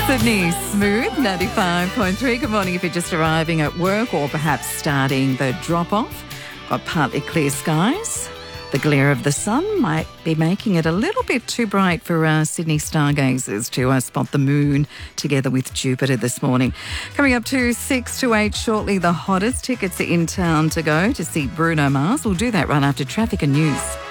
Sydney, smooth, 95.3. Good morning if you're just arriving at work or perhaps starting the drop-off. Got partly clear skies. The glare of the sun might be making it a little bit too bright for Sydney stargazers to spot the moon together with Jupiter this morning. Coming up to 6 to 8 shortly, the hottest tickets in town to go to see Bruno Mars. We'll do that right after traffic and news.